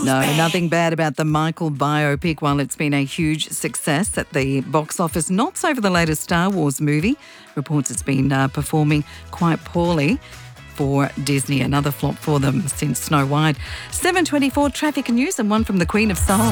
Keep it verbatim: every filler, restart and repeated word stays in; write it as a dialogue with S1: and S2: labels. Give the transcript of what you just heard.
S1: No, nothing bad about the Michael biopic. While it's been a huge success at the box office, not so for the latest Star Wars movie. Reports it's been uh, performing quite poorly for Disney. Another flop for them since Snow White. seven twenty-four traffic and news, and one from the Queen of Soul.